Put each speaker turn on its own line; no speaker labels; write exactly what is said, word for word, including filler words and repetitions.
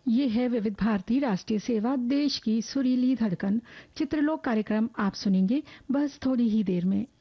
ये है विविध भारती राष्ट्रीय सेवा, देश की सुरीली धड़कन। चित्रलोक कार्यक्रम आप सुनेंगे बस थोड़ी ही देर में।